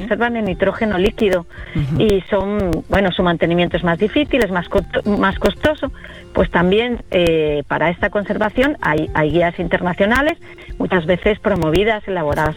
conservan en nitrógeno líquido y su mantenimiento es más difícil, es más costoso. Pues también para esta conservación hay guías internacionales, muchas veces promovidas, elaboradas